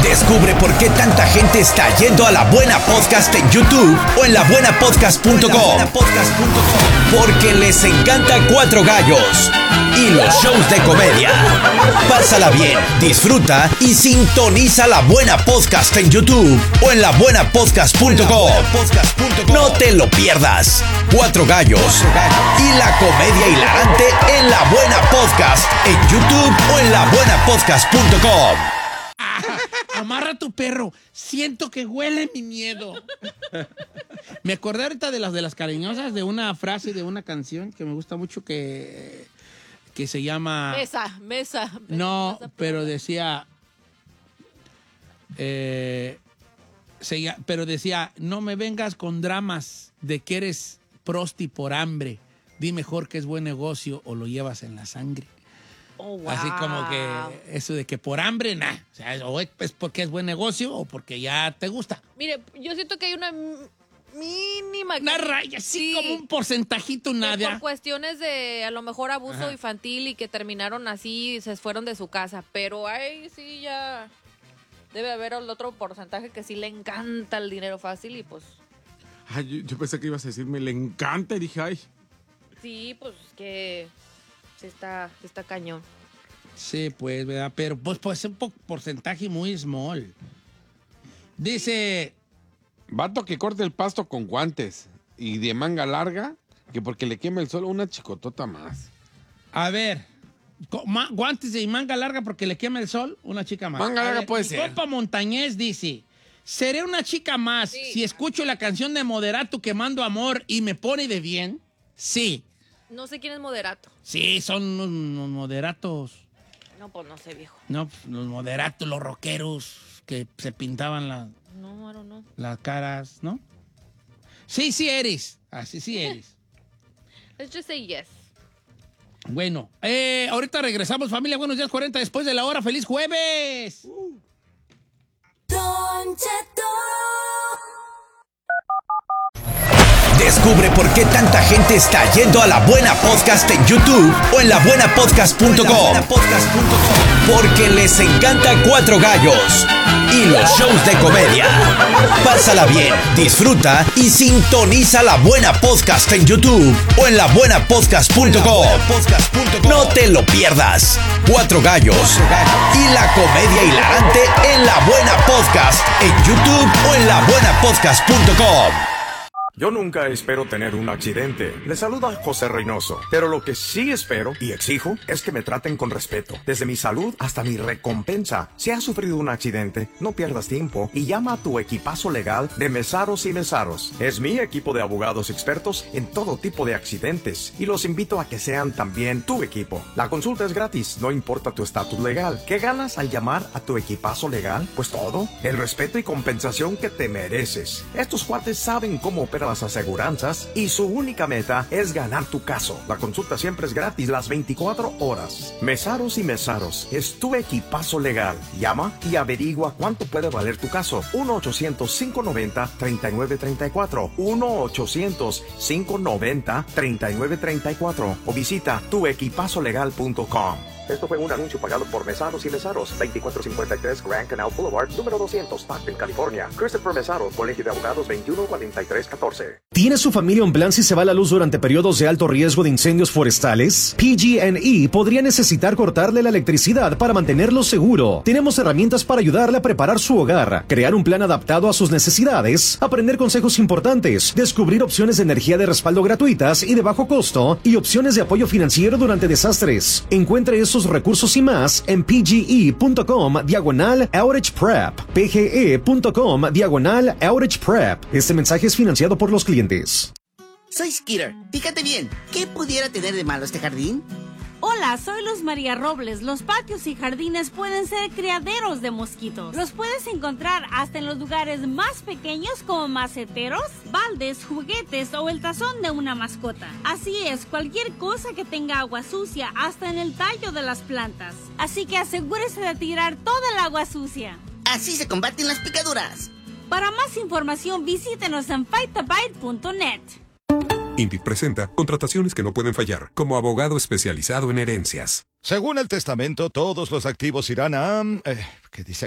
Descubre por qué tanta gente está yendo a La Buena Podcast en YouTube o en labuenapodcast.com. Porque les encanta Cuatro Gallos y los shows de comedia. Pásala bien, disfruta y sintoniza La Buena Podcast en YouTube o en labuenapodcast.com. No te lo pierdas. Cuatro Gallos y la comedia hilarante en La Buena Podcast en YouTube o en labuenapodcast.com. Amarra a tu perro. Siento que huele mi miedo. Me acordé ahorita de las cariñosas, de una frase de una canción que me gusta mucho que se llama... Mesa. No, pero decía... pero decía, no me vengas con dramas de que eres prosti por hambre. Di mejor que es buen negocio o lo llevas en la sangre. Oh, wow. Así como que eso de que por hambre, nah. O sea, o es porque es buen negocio o porque ya te gusta. Mire, yo siento que hay una mínima... Una raya, sí, como un porcentajito, nada. Por cuestiones de, a lo mejor, abuso infantil y que terminaron así y se fueron de su casa. Pero ahí sí ya debe haber el otro porcentaje que sí le encanta el dinero fácil y pues... Ay, yo pensé que ibas a decirme, le encanta, y dije, ay. Sí, pues que... Está cañón. Sí, pues, ¿verdad? Pero pues es un porcentaje muy small. Dice... Vato que corte el pasto con guantes y de manga larga, que porque le quema el sol, una chicotota más. A ver, guantes y manga larga porque le quema el sol, una chica más. Manga larga puede ser. Copa Montañés dice... Seré una chica más si escucho la canción de Moderato quemando amor y me pone de bien. Sí. No sé quién es Moderato. Sí, son los moderatos. No, pues no sé, viejo. No, los moderatos, los rockeros que se pintaban las caras, ¿no? Sí, sí eres. Así sí eres. Let's just say yes. Bueno, ahorita regresamos, familia. Buenos días, 40 después de la hora. ¡Feliz jueves! Don Cheto. Descubre por qué tanta gente está yendo a La Buena Podcast en YouTube o en labuenapodcast.com. Porque les encanta Cuatro Gallos y los shows de comedia. Pásala bien, disfruta y sintoniza La Buena Podcast en YouTube o en labuenapodcast.com. No te lo pierdas. Cuatro Gallos y la comedia hilarante en La Buena Podcast en YouTube o en labuenapodcast.com. Yo nunca espero tener un accidente. Le saluda José Reynoso. Pero lo que sí espero y exijo es que me traten con respeto. Desde mi salud hasta mi recompensa. Si has sufrido un accidente, no pierdas tiempo y llama a tu equipazo legal de Mesaros y Mesaros. Es mi equipo de abogados expertos en todo tipo de accidentes y los invito a que sean también tu equipo. La consulta es gratis, no importa tu estatus legal. ¿Qué ganas al llamar a tu equipazo legal? Pues todo, el respeto y compensación que te mereces. Estos cuates saben cómo operan las aseguranzas y su única meta es ganar tu caso. La consulta siempre es gratis las 24 horas. Mesaros y Mesaros es tu equipazo legal. Llama y averigua cuánto puede valer tu caso. 1-800-590-3934 1-800-590-3934 o visita tuequipazolegal.com. Esto fue un anuncio pagado por Mesaros y Mesaros, 2453 Grand Canal Boulevard, número 200, Stockton, California. Christopher Mesaros, Colegio de Abogados, 214314. ¿Tiene su familia un plan si se va la luz durante periodos de alto riesgo de incendios forestales? PG&E podría necesitar cortarle la electricidad para mantenerlo seguro. Tenemos herramientas para ayudarle a preparar su hogar, crear un plan adaptado a sus necesidades, aprender consejos importantes, descubrir opciones de energía de respaldo gratuitas y de bajo costo y opciones de apoyo financiero durante desastres. Encuentre esos recursos y más en pge.com/outage prep. pge.com/outage prep. Este mensaje es financiado por los clientes. Soy Skeeter. Fíjate bien, ¿qué pudiera tener de malo este jardín? Hola, soy Luz María Robles. Los patios y jardines pueden ser criaderos de mosquitos. Los puedes encontrar hasta en los lugares más pequeños como maceteros, baldes, juguetes o el tazón de una mascota. Así es, cualquier cosa que tenga agua sucia, hasta en el tallo de las plantas. Así que asegúrese de tirar toda el agua sucia. Así se combaten las picaduras. Para más información, visítenos en fightabite.net. INVIT presenta contrataciones que no pueden fallar, como abogado especializado en herencias. Según el testamento, todos los activos irán a... ¿qué dice?